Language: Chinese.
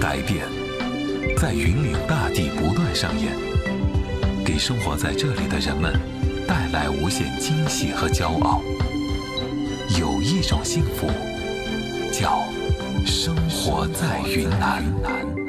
改变在云岭大地不断上演，给生活在这里的人们带来无限惊喜和骄傲。有一种幸福，叫生活在云南。